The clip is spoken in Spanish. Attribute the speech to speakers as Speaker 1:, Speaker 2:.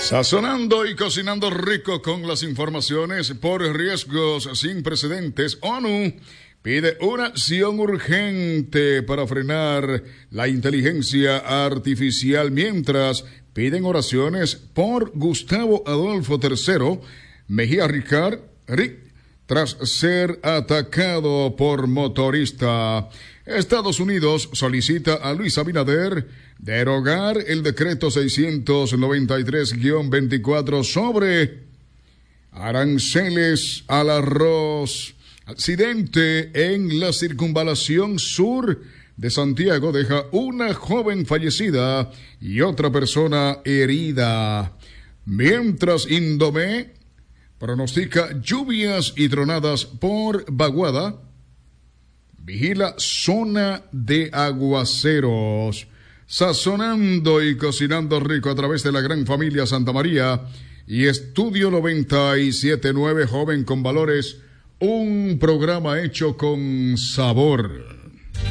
Speaker 1: Sazonando y cocinando rico con las informaciones. Por riesgos sin precedentes, ONU pide una acción urgente para frenar la inteligencia artificial, mientras piden oraciones por Gustavo Adolfo III Mejía Ricard tras ser atacado por motorista. Estados Unidos solicita a Luis Abinader derogar el decreto 693-24 sobre aranceles al arroz. Accidente en la circunvalación sur de Santiago deja una joven fallecida y otra persona herida. Mientras Indomé pronostica lluvias y tronadas por vaguada, vigila zona de aguaceros. Sazonando y cocinando rico a través de la gran familia Santa María y Estudio 97.9, joven con valores, un programa hecho con sabor.